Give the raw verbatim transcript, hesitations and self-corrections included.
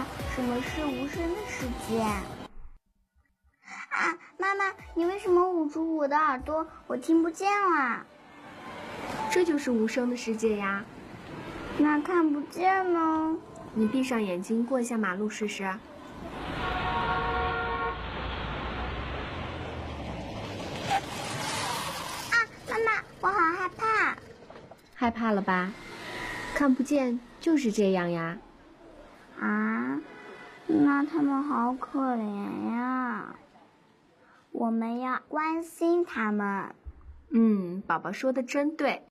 妈，什么是无声的世界？啊，妈妈，你为什么捂住我的耳朵？我听不见了。 这就是无声的世界呀。 那看不见呢？ 你闭上眼睛过一下马路试试。啊， 妈妈，我好害怕。 害怕了吧？看不见就是这样呀。 啊，那他们好可怜呀，我们要关心他们。 嗯，宝宝说的真对，